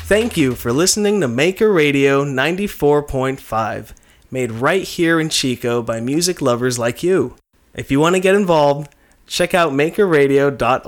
Thank you for listening to Maker Radio 94.5, made right here in Chico by music lovers like you. If you want to get involved, check out makerradio.org.